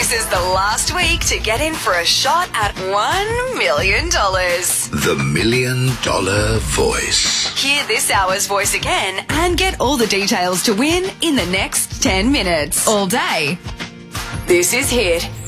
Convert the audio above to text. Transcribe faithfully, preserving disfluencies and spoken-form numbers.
This is the last week to get in for a shot at one million dollars. The Million Dollar Voice. Hear this hour's voice again and get all the details to win in the next ten minutes. All day. This is Hit